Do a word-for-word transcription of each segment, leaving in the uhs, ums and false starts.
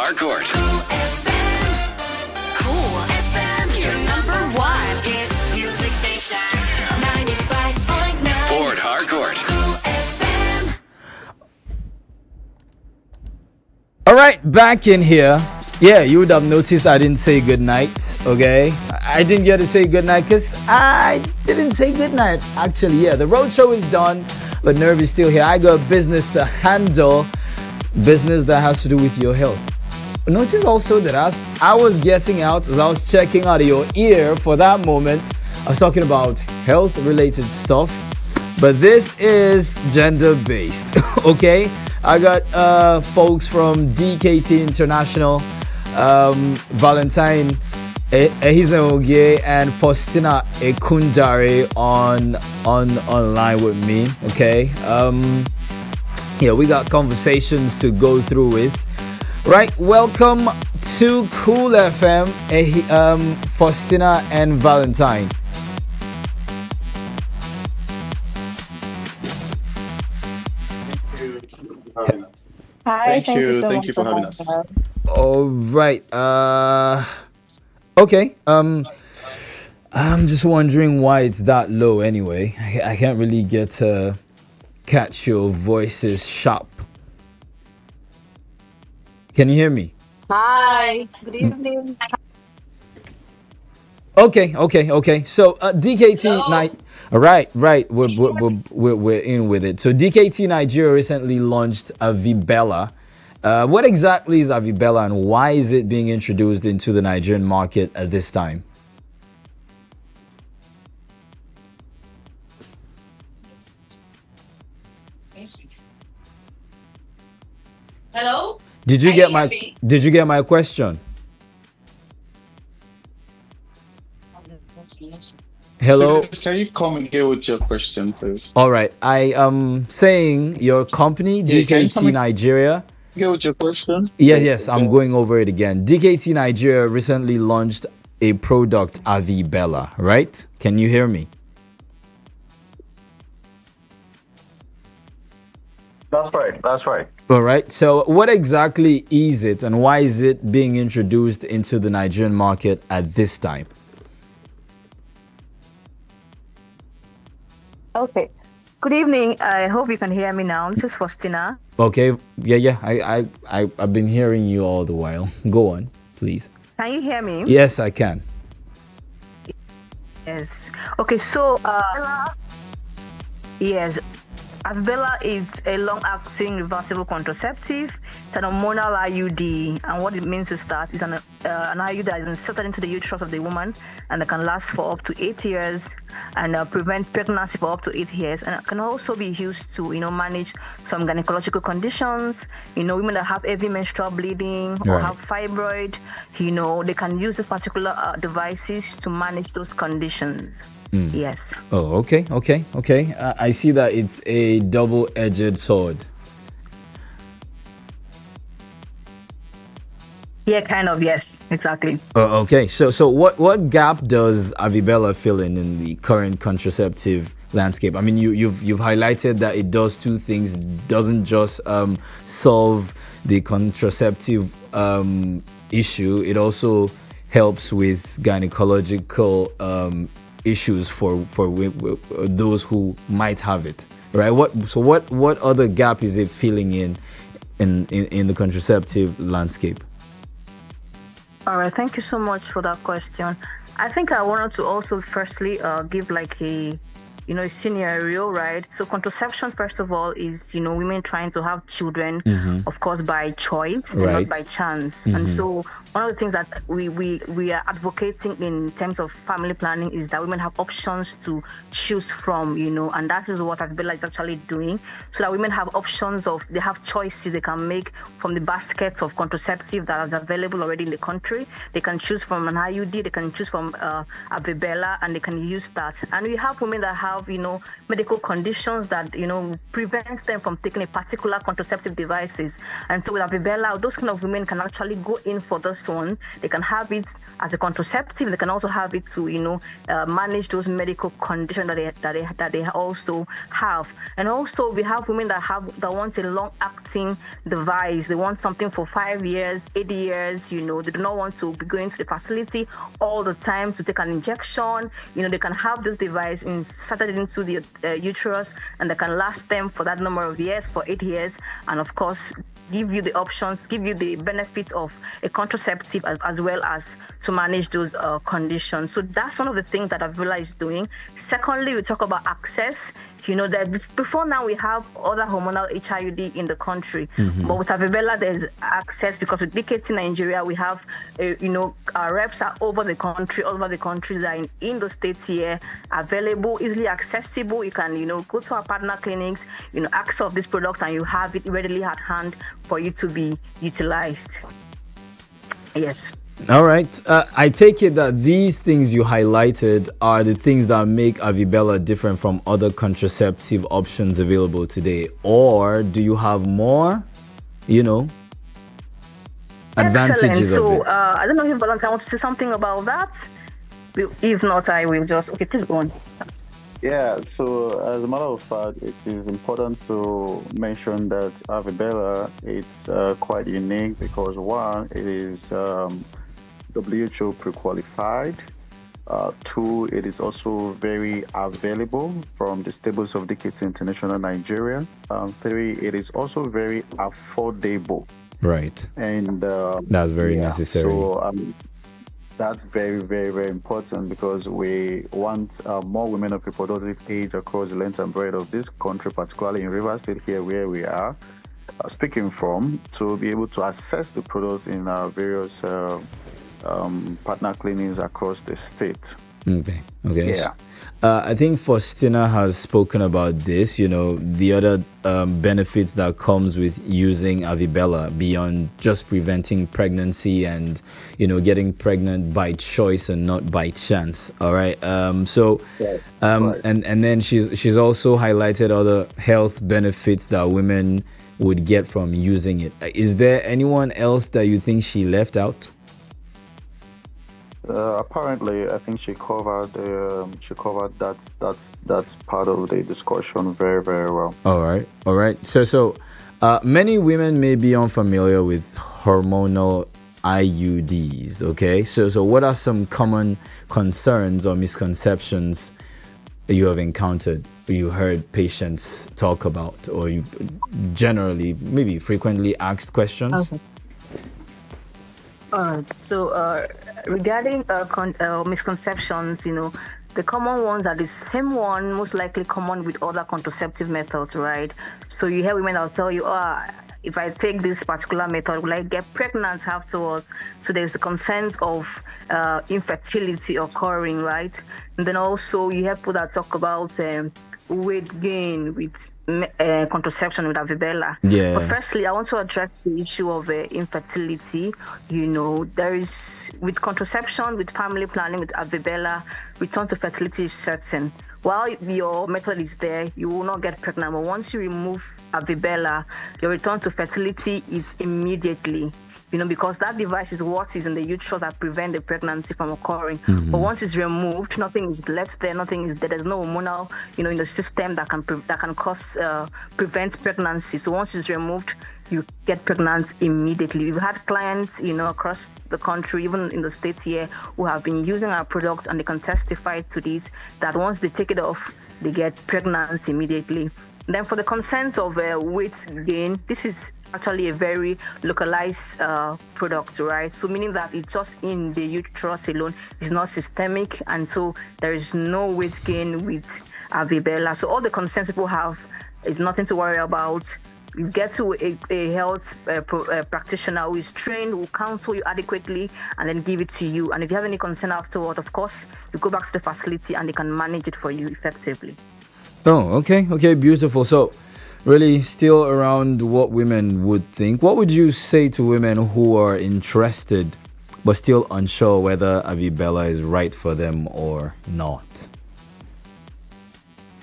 Harcourt. Cool F M. Cool F M. Your number one hit music station. ninety-five point nine. Port Harcourt. Cool F M. All right, back in here. Yeah, you would have noticed I didn't say goodnight, okay? I didn't get to say goodnight because I didn't say goodnight, actually. Yeah, the road show is done, but Nerve is still here. I got business to handle, business that has to do with your health. Notice also that as I was getting out, as I was checking out of your ear for that moment, I was talking about health-related stuff, but this is gender-based, okay? I got uh, folks from D K T International, um, Valentine Ehizeoge and Faustina Ekundare on on online with me. Okay, um, yeah, we got conversations to go through with. Right, welcome to Cool F M, Ehi, um, Faustina and Valentine. Hi, Thank thank you you. so Thank much you for having us. All right. Uh, okay. Um, I'm just wondering why it's that low. Anyway, I, I can't really get to catch your voices sharp. Can you hear me? Hi, good evening. Okay. Okay. Okay. So uh, D K T night. Right. Right. We're, we're we're we're we're in with it. So D K T Nigeria recently launched Avibella. Uh, what exactly is Avibella and why is it being introduced into the Nigerian market at this time? Hello? Did you Can get you my hear me? Did you get my question? Hello. Can you come again with your question, please? All right. I am saying your company Yeah, can you come D K T in- Nigeria. Get with your question? Yes, yes. I'm going over it again. D K T Nigeria recently launched a product Avibella. Right? Can you hear me? That's right. That's right. All right. So, what exactly is it, and why is it being introduced into the Nigerian market at this time? Okay. Good evening. I hope you can hear me now. This is Faustina. Okay. Yeah, yeah. I, I, I, I've been hearing you all the while. Go on, please. Can you hear me? Yes, I can. Yes. Okay, so, uh, yes, Avibella is a long-acting reversible contraceptive. It's an hormonal I U D, and what it means is that it's an, uh, an I U D that is inserted into the uterus of the woman, and it can last for up to eight years, and uh, prevent pregnancy for up to eight years, and it can also be used to, you know, manage some gynecological conditions. You know, women that have heavy menstrual bleeding or Right. have fibroid, you know, they can use this particular uh, devices to manage those conditions. Yes. Oh, okay, okay, okay. Uh, I see that it's a double-edged sword. Yeah, kind of. Yes, exactly. Oh, okay. So, so what what gap does Avibella fill in in the current contraceptive landscape? I mean, you you've you've highlighted that it does two things. Doesn't just um, solve the contraceptive um, issue. It also helps with gynecological um, issues for for wi- wi- those who might have it. Right. What so what what other gap is it filling in in in, in the contraceptive landscape? All right. Thank you so much for that question. I think I wanted to also firstly uh, give like a, you know, a scenario, right? So contraception, first of all, is, you know, women trying to have children, of course, by choice and Right. not by chance. And so one of the things that we, we, we are advocating in terms of family planning is that women have options to choose from, you know, and that is what Avibella is actually doing, so that women have options of, they have choices they can make from the basket of contraceptive that is available already in the country. They can choose from an I U D, they can choose from uh, Avibella, and they can use that. And we have women that have have, you know, medical conditions that, you know, prevents them from taking a particular contraceptive devices. And so with Avibela, those kind of women can actually go in for this one. They can have it as a contraceptive. They can also have it to, you know, uh, manage those medical conditions that they that they that they also have. And also we have women that have that want a long-acting device. They want something for five years, eight years. You know, they do not want to be going to the facility all the time to take an injection. You know, they can have this device inserted into the uh, uterus, and they can last them for that number of years, for eight years, and of course give you the options, give you the benefit of a contraceptive as, as well as to manage those uh, conditions. So that's one of the things that Avibela is doing. Secondly, we talk about access. You know, that before now we have other hormonal H I U D in the country, mm-hmm. but with Avibela there's access because with D K T Nigeria we have, uh, you know, our reps are over the country, all over the country that are in, in the states here, available, easily accessible. You can, you know, go to our partner clinics, you know, access of these products, and you have it readily at hand for you to be utilized. Yes. All right. Uh, I take it that these things you highlighted are the things that make Avibela different from other contraceptive options available today. Or do you have more, you know, advantages Excellent. So, of it? uh, I don't know if Valentine wants to say something about that. If not, I will just... Okay, please go on. Yeah, so as a matter of fact, it is important to mention that Avibela, it's uh, quite unique because one, it is um, W H O pre-qualified. Uh, two, it is also very available from the stables of D K T International Nigeria. Um, three, it is also very affordable. Right. And uh, that's very yeah, necessary. So um, that's very, very, very important because we want uh, more women of reproductive age across the length and breadth of this country, particularly in Rivers State here where we are uh, speaking from, to be able to access the product in our various uh, um, partner clinics across the state. Okay. Okay. Yeah. Uh, I think Faustina has spoken about this, you know, the other um, benefits that comes with using Avibela beyond just preventing pregnancy and, you know, getting pregnant by choice and not by chance. All right. Um, so, Right. um, Right. and, and then she's, she's also highlighted other health benefits that women would get from using it. Is there anyone else that you think she left out? Uh, apparently, I think she covered um, she covered that that's that's part of the discussion very very well. All right, all right. So, so uh, many women may be unfamiliar with hormonal I U Ds. Okay, so so what are some common concerns or misconceptions you have encountered, you heard patients talk about, or you generally maybe frequently asked questions? Okay. Alright, so uh, regarding uh, con- uh, misconceptions, you know, the common ones are the same one, most likely common with other contraceptive methods, right? So you hear women that will tell you, oh, if I take this particular method, will I get pregnant afterwards? So there's the concerns of uh, infertility occurring, right? And then also you hear people that talk about um, weight gain with uh, contraception with Avibela. Yeah. But firstly, I want to address the issue of uh, infertility. You know, there is, with contraception, with family planning, with Avibela, return to fertility is certain. While your method is there, you will not get pregnant. But once you remove Avibela, your return to fertility is immediately. You know, because that device is what is in the uterus that prevent the pregnancy from occurring. Mm-hmm. But once it's removed, nothing is left there. Nothing is there. There's no hormonal, you know, in the system that can pre- that can cause uh, prevent pregnancy. So once it's removed, you get pregnant immediately. We've had clients, you know, across the country, even in the states here, who have been using our products, and they can testify to this, that once they take it off, they get pregnant immediately. Then for the concerns of uh, weight gain, this is actually a very localized uh, product, right? So meaning that it's just in the uterus alone, it's not systemic, and so there is no weight gain with Avibela. So all the concerns people have is nothing to worry about. You get to a, a health uh, pro, uh, practitioner who is trained, who will counsel you adequately, and then give it to you. And if you have any concern afterward, of course, you go back to the facility and they can manage it for you effectively. Oh, okay, okay, beautiful. So, really, still around what women would think. What would you say to women who are interested but still unsure whether Avibela is right for them or not?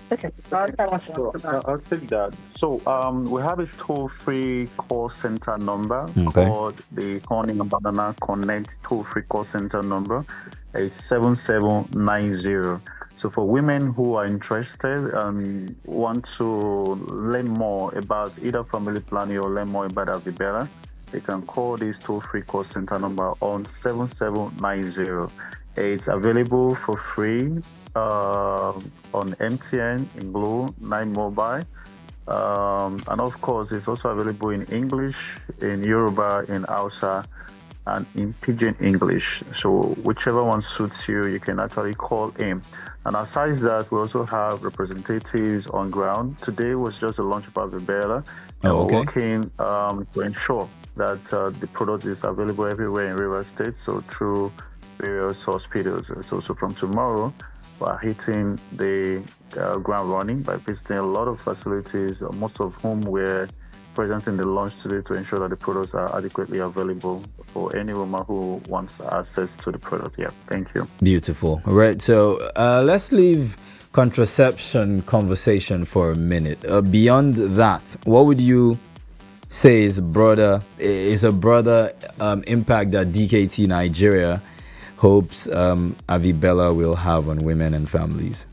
Okay. I'll try one So to uh, I'll take that. So um, we have a toll-free call center number Okay. called the Honey and Banana Connect toll-free call center number. It's seven seven nine zero. So for women who are interested and want to learn more about either family planning or learn more about Avibera, they can call this toll-free call center number on seven seven nine zero. It's available for free uh, on M T N, in Glo, Nine Mobile. Um, and of course, it's also available in English, in Yoruba, in Hausa, and in Pidgin English. So whichever one suits you, you can actually call in. And aside that, we also have representatives on ground. Today was just a launch of Avibela. And Oh, okay. we're working um, to ensure that uh, the product is available everywhere in Rivers State, so through various hospitals. And so, so from tomorrow, we're hitting the uh, ground running by visiting a lot of facilities, uh, most of whom we're present in the launch today to ensure that the products are adequately available for any woman who wants access to the product. Yeah, thank you. Beautiful. All right. So uh, let's leave contraception conversation for a minute. Uh, beyond that, what would you say is broader is a broader um, impact that D K T Nigeria hopes um, Avibela will have on women and families?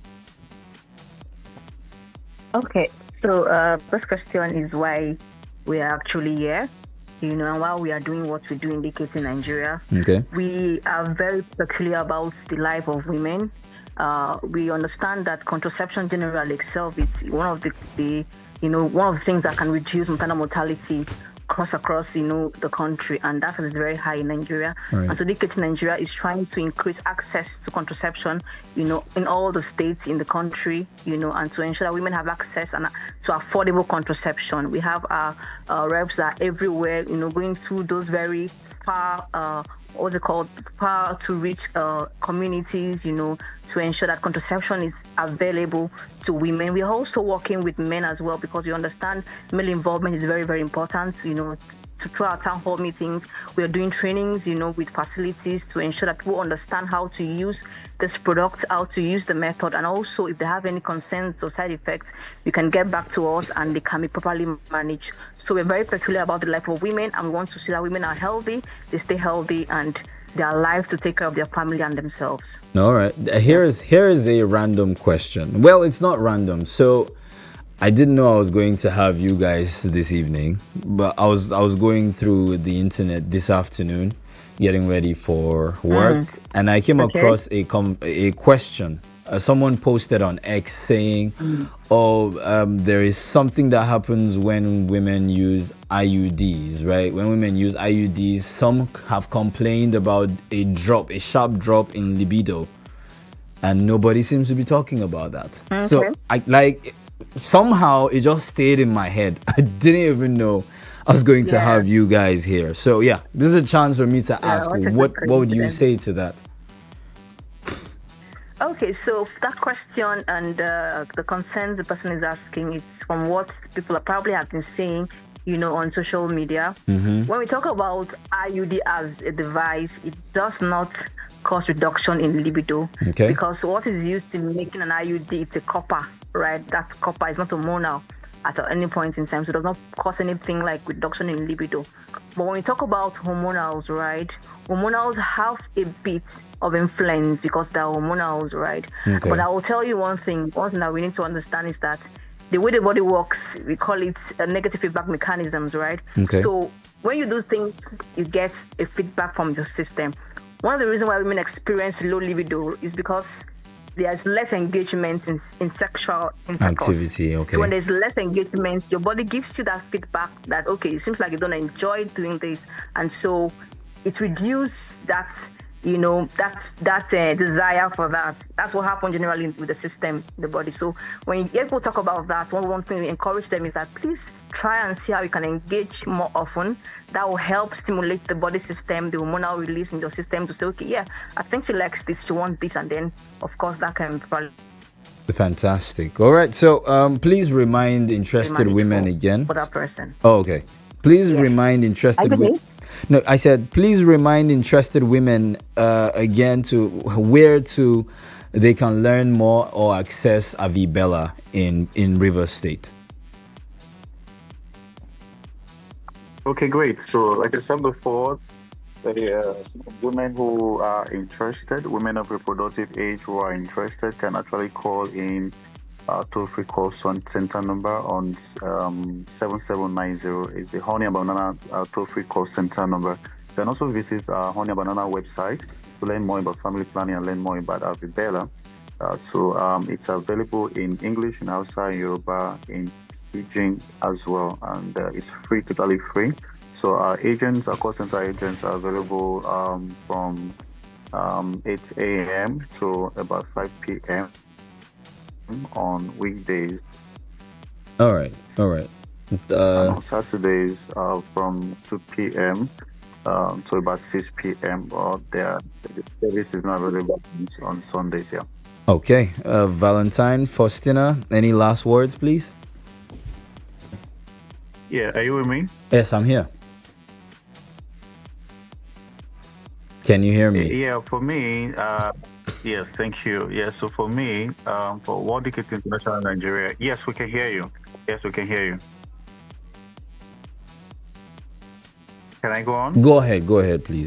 Okay, so uh, first question is why we are actually here, you know, and why we are doing what we do in D K T Nigeria. Okay. We are very peculiar about the life of women. Uh, we understand that contraception generally itself is one of the, the, you know, one of the things that can reduce maternal mortality across across you know the country, and that is very high in Nigeria. Right. And so D K T Nigeria is trying to increase access to contraception, you know, in all the states in the country, you know, and to ensure that women have access and uh, to affordable contraception. We have our uh, reps that are everywhere, you know, going to those very far, uh, what's it called, far to reach uh, communities, you know, to ensure that contraception is available to women. We're also working with men as well because we understand male involvement is very, very important, you know, to through our town hall meetings. We are doing trainings, you know, with facilities to ensure that people understand how to use this product, how to use the method, and also if they have any concerns or side effects, you can get back to us and they can be properly managed. So we're very peculiar about the life of women, and we want to see that women are healthy, they stay healthy, and they are alive to take care of their family and themselves. All right. Here is here is a random question. Well, it's not random. So I didn't know I was going to have you guys this evening, but I was I was going through the internet this afternoon, getting ready for work, mm. and I came okay. across a com- a question. Uh, someone posted on X saying, mm. "Oh, um, there is something that happens when women use I U Ds, right? When women use I U Ds, some have complained about a drop, a sharp drop in libido, and nobody seems to be talking about that. Okay. So, I like." Somehow it just stayed in my head. I didn't even know I was going to yeah. have you guys here. So yeah, this is a chance for me to yeah, ask what what would you say to that? Okay, so that question and uh, the concern the person is asking, it's from what people probably have been saying, you know, on social media. Mm-hmm. When we talk about I U D as a device, it does not cause reduction in libido. Okay. Because what is used in making an I U D, it's a copper, right? That copper is not hormonal at any point in time, so it does not cause anything like reduction in libido. But when we talk about hormonals, right, hormonals have a bit of influence because they're hormonals, right? Okay. But I will tell you one thing, one thing that we need to understand is that the way the body works, we call it a negative feedback mechanisms, right? Okay. So when you do things, you get a feedback from the system. One of the reasons why women experience low libido is because there's less engagement in, in sexual intercourse. Activity, okay. So when there's less engagement, your body gives you that feedback that, okay, it seems like you don't enjoy doing this. And so it reduces that, you know, that that uh, desire for that. That's what happens generally with the system, the body. So when you hear people talk about that, one, one thing we encourage them is that please try and see how you can engage more often. That will help stimulate the body system, the hormonal release in your system to say, okay, yeah, I think she likes this, she wants this, and then, of course, that can probably Fantastic. All right. So um, please remind interested women for, again. for that person. Oh, okay. Please Yeah. remind interested I women. No, I said please remind interested women uh, again to where to they can learn more or access Avibella in, in Rivers State? Okay, great. So, like I said before, the uh, women who are interested, women of reproductive age who are interested, can actually call in our toll-free call center number on um, seven seven nine zero. Is the Honey and Banana uh, toll-free call center number. You can also visit our Honey and Banana website to learn more about family planning and learn more about Avibella. Uh, so um, it's available in English, in Hausa, in Yoruba, in Pidgin as well, and uh, it's free, totally free. So our agents, our call center agents, are available um, from um, eight a.m. to about five p.m. on weekdays. All right, all right. And Uh, on Saturdays uh, from two p.m. Um, to about six p.m. Or their the service is not available on Sundays. Yeah. okay, uh, Valentine, Faustina, any last words, please? Yeah. Are you with me? Yes, I'm here. Can you hear me? Yeah. For me, uh, yes. Thank you. Yeah. So for me, um, for World Decade International Nigeria, yes, we can hear you. Yes, we can hear you. Can I go on? Go ahead, go ahead, please.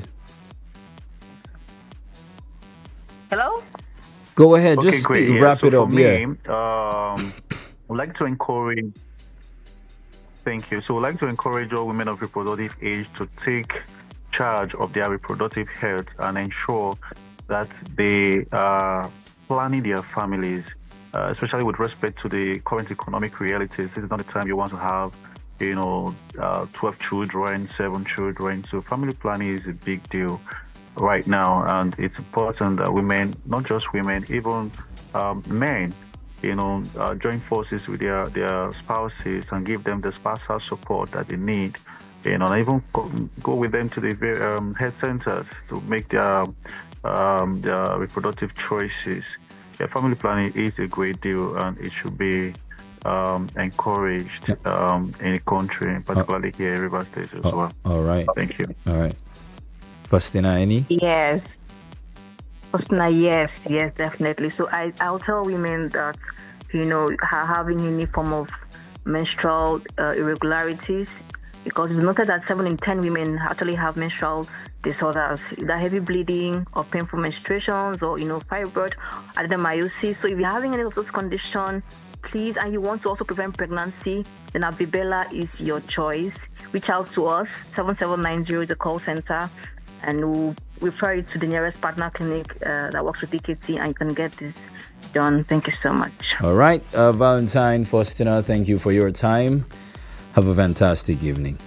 Hello? Go ahead, Okay, just great. speak, Yeah, wrap so it up. for Yeah. me, um, I'd like to encourage. Thank you. So, I'd like to encourage all women of reproductive age to take charge of their reproductive health and ensure that they are planning their families, uh, especially with respect to the current economic realities. This is not the time you want to have, you know, uh, twelve children, seven children. So, family planning is a big deal right now, and it's important that women, not just women, even um, men, you know, uh, join forces with their, their spouses and give them the spousal support that they need, you know, and even go, go with them to the very, um, health centers to make their, um, their reproductive choices. Yeah, family planning is a great deal, and it should be um, encouraged um, in the country, particularly here in Rivers State as Oh, well. all right, Thank you. all right. Faustina, any? Yes. Faustina, yes, yes, definitely. So I, I'll tell women that, you know, ha- having any form of menstrual uh, irregularities, because it's noted that seven in ten women actually have menstrual disorders, either heavy bleeding or painful menstruations or, you know, fibroid, adenomyosis. So if you're having any of those conditions, please, and you want to also prevent pregnancy, then Avibella is your choice. Reach out to us, seven seven nine zero is the call center, and we'll refer you to the nearest partner clinic uh, that works with E K T, and you can get this done. Thank you so much. All right, uh, Valentine, Faustina, thank you for your time. Have a fantastic evening.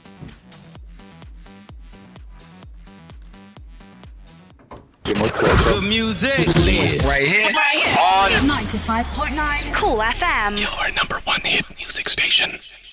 The music lives right here on ninety-five point nine Cool F M. your number one hit music station.